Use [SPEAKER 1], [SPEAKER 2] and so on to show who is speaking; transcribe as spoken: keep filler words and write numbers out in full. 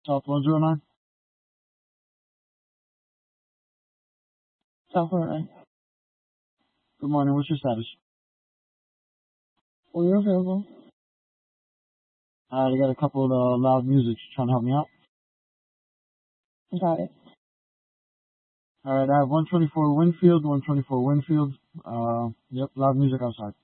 [SPEAKER 1] South one zero nine.
[SPEAKER 2] South one oh nine.
[SPEAKER 1] Good morning. What's your status?
[SPEAKER 2] Well, you're available.
[SPEAKER 1] Alright, I got a couple of uh, loud music. You trying to help me out?
[SPEAKER 2] Got it.
[SPEAKER 1] Alright, I have one twenty-four Winfield, one twenty-four Winfield. Uh, yep, loud music outside.